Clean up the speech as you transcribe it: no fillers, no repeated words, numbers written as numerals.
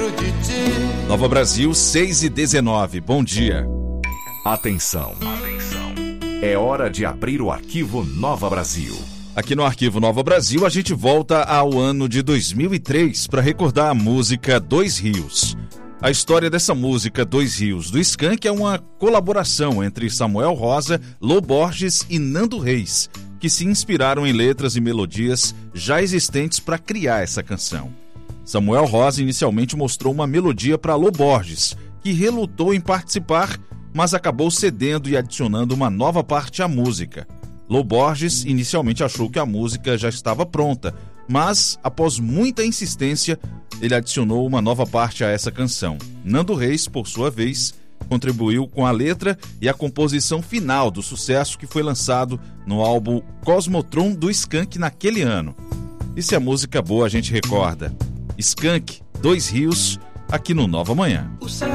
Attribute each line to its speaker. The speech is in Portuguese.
Speaker 1: lembro de ti.
Speaker 2: Nova Brasil, 6h19. Bom dia.
Speaker 3: Atenção. É hora de abrir o arquivo Nova Brasil.
Speaker 2: Aqui no Arquivo Nova Brasil, a gente volta ao ano de 2003 para recordar a música Dois Rios. A história dessa música, Dois Rios, do Skank, é uma colaboração entre Samuel Rosa, Lô Borges e Nando Reis, que se inspiraram em letras e melodias já existentes para criar essa canção. Samuel Rosa inicialmente mostrou uma melodia para Lô Borges, que relutou em participar, mas acabou cedendo e adicionando uma nova parte à música. Lô Borges inicialmente achou que a música já estava pronta, mas, após muita insistência, ele adicionou uma nova parte a essa canção. Nando Reis, por sua vez, contribuiu com a letra e a composição final do sucesso que foi lançado no álbum Cosmotron do Skank naquele ano. E se a música boa a gente recorda? Skank, Dois Rios, aqui no Nova Manhã.
Speaker 1: O céu